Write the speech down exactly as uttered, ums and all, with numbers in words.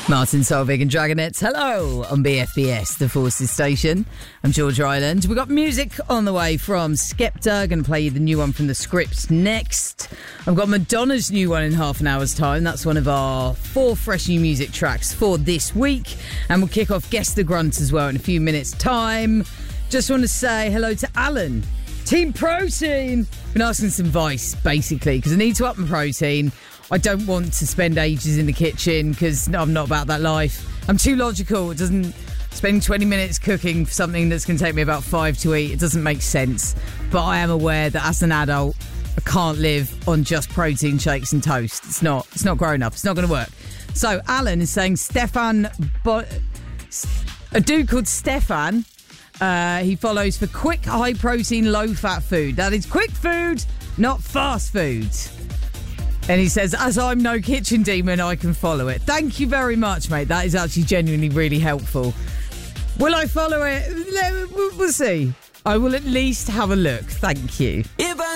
Martin Solveig and Dragonets. Hello on B F B S, the Forces Station. I'm George Island. We've got music on the way from Skepta. Going to play you the new one from The Script next. I've got Madonna's new one in half an hour's time. That's one of our four fresh new music tracks for this week. And we'll kick off Guess the Grunt as well in a few minutes' time. Just want to say hello to Alan. Team Protein. Been asking some advice, basically, because I need to up my protein. I don't want to spend ages in the kitchen because I'm not about that life. I'm too logical. It doesn't spend twenty minutes cooking for something that's going to take me about five to eat. It doesn't make sense. But I am aware that as an adult, I can't live on just protein shakes and toast. It's not. It's not grown up. It's not going to work. So Alan is saying Stefan, Bo- a dude called Stefan. Uh, he follows for quick, high protein, low fat food. That is quick food, not fast food. And he says, as I'm no kitchen demon, I can follow it. Thank you very much, mate. That is actually genuinely really helpful. Will I follow it? We'll see. I will at least have a look. Thank you. If I